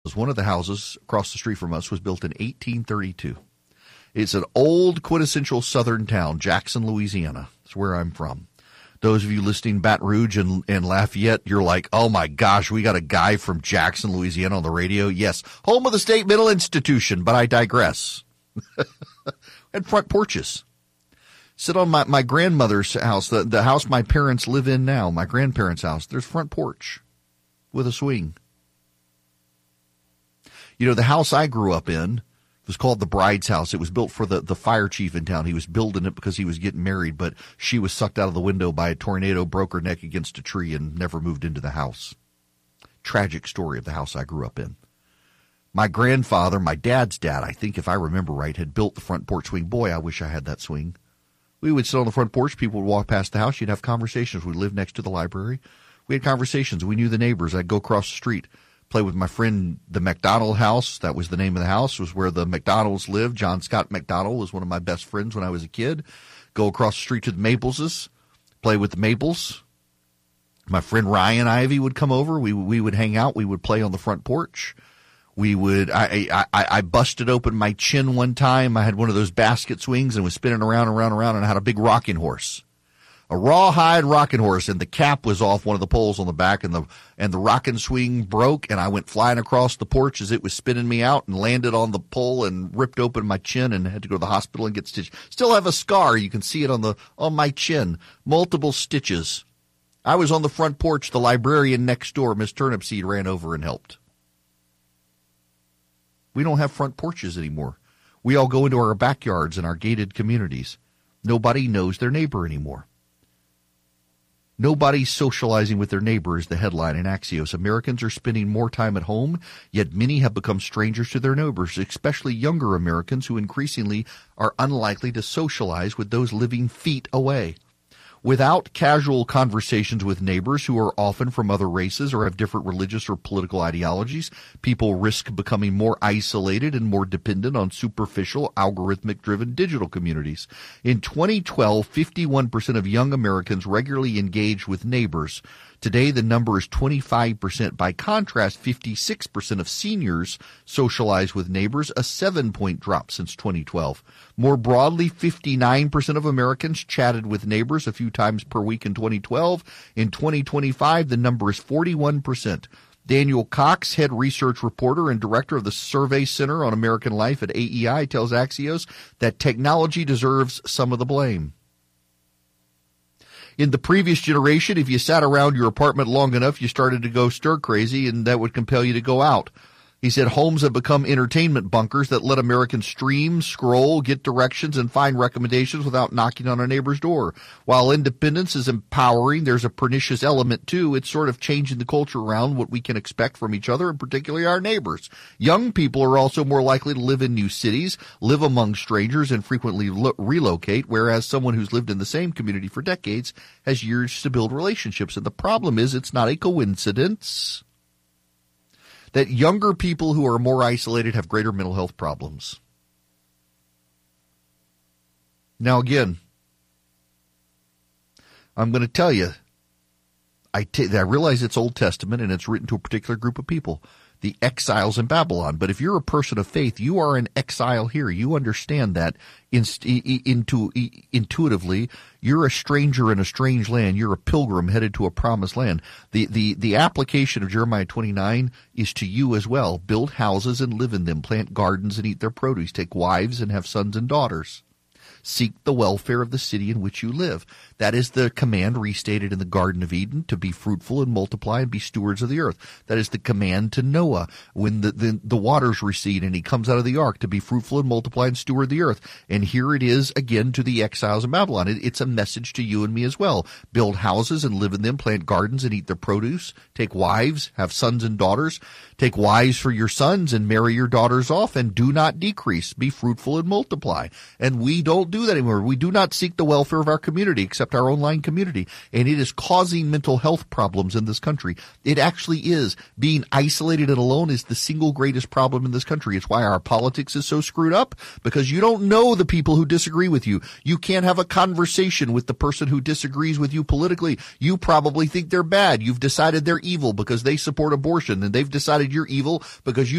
One of the houses across the street from us was built in 1832. It's an old quintessential southern town, Jackson, Louisiana. That's where I'm from. Those of you listening Baton Rouge and Lafayette, you're like, oh my gosh, we got a guy from Jackson, Louisiana on the radio. Yes, home of the State Mental Institution, but I digress. And front porches. Sit on my grandmother's house, the house my parents live in now, my grandparents' house. There's front porch with a swing. You know, the house I grew up in was called the Bride's House. It was built for the fire chief in town. He was building it because he was getting married, but she was sucked out of the window by a tornado, broke her neck against a tree, and never moved into the house. Tragic story of the house I grew up in. My grandfather, my dad's dad, I think if I remember right, had built the front porch swing. Boy, I wish I had that swing. We would sit on the front porch. People would walk past the house. You'd have conversations. We lived next to the library. We had conversations. We knew the neighbors. I'd go across the street. Play with my friend, the McDonald house. That was the name of the house, was where the McDonalds lived. John Scott McDonald was one of my best friends when I was a kid. Go across the street to the Mapleses, play with the Maples. My friend Ryan Ivy would come over. We would hang out. We would play on the front porch. I busted open my chin one time. I had one of those basket swings and was spinning around, and I had a big rocking horse. A rawhide rocking horse, and the cap was off one of the poles on the back, and the rocking swing broke, and I went flying across the porch as it was spinning me out and landed on the pole and ripped open my chin and had to go to the hospital and get stitched. Still have a scar. You can see it on my chin. Multiple stitches. I was on the front porch. The librarian next door, Miss Turnipseed, ran over and helped. We don't have front porches anymore. We all go into our backyards and our gated communities. Nobody knows their neighbor anymore. Nobody's socializing with their neighbor is the headline in Axios. Americans are spending more time at home, yet many have become strangers to their neighbors, especially younger Americans who increasingly are unlikely to socialize with those living feet away. Without casual conversations with neighbors who are often from other races or have different religious or political ideologies, people risk becoming more isolated and more dependent on superficial, algorithmic-driven digital communities. In 2012, 51% of young Americans regularly engaged with neighbors. Today, the number is 25%. By contrast, 56% of seniors socialize with neighbors, a 7-point drop since 2012. More broadly, 59% of Americans chatted with neighbors a few times per week in 2012. In 2025, the number is 41%. Daniel Cox, head research reporter and director of the Survey Center on American Life at AEI, tells Axios that technology deserves some of the blame. In the previous generation, if you sat around your apartment long enough, you started to go stir crazy, and that would compel you to go out. He said homes have become entertainment bunkers that let Americans stream, scroll, get directions, and find recommendations without knocking on a neighbor's door. While independence is empowering, there's a pernicious element, too. It's sort of changing the culture around what we can expect from each other, and particularly our neighbors. Young people are also more likely to live in new cities, live among strangers, and frequently relocate, whereas someone who's lived in the same community for decades has years to build relationships. And the problem is it's not a coincidence that younger people who are more isolated have greater mental health problems. Now, again, I'm going to tell you, I realize it's Old Testament and it's written to a particular group of people, the exiles in Babylon. But if you're a person of faith, you are an exile here. You understand that intuitively. You're a stranger in a strange land. You're a pilgrim headed to a promised land. The application of Jeremiah 29 is to you as well. Build houses and live in them. Plant gardens and eat their produce. Take wives and have sons and daughters. Seek the welfare of the city in which you live. That is the command restated in the Garden of Eden, to be fruitful and multiply and be stewards of the earth. That is the command to Noah when the waters recede and he comes out of the ark, to be fruitful and multiply and steward the earth. And here it is again to the exiles in Babylon. It's a message to you and me as well. Build houses and live in them, plant gardens and eat their produce, take wives, have sons and daughters, take wives for your sons and marry your daughters off, and do not decrease, be fruitful and multiply. And we don't do that anymore. We do not seek the welfare of our community except our online community, and it is causing mental health problems in this country. It actually is. Being isolated and alone is the single greatest problem in this country. It's why our politics is so screwed up, because you don't know the people who disagree with you. You can't have a conversation with the person who disagrees with you politically. You probably think they're bad. You've decided they're evil because they support abortion, and they've decided you're evil because you